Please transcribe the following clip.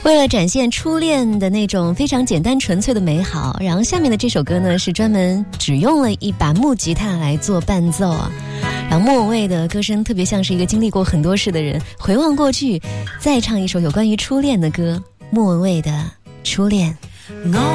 为了展现初恋的那种非常简单纯粹的美好，然后下面的这首歌呢是专门只用了一把木吉他来做伴奏啊。然后莫文蔚的歌声特别像是一个经历过很多事的人，回望过去，再唱一首有关于初恋的歌，莫文蔚的《初恋》。